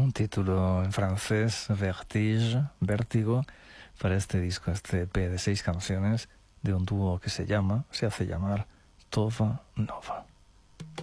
un título en francés, Vertige, Vértigo, para este disco, este EP de 6 canciones de un dúo que se hace llamar Tova Nova.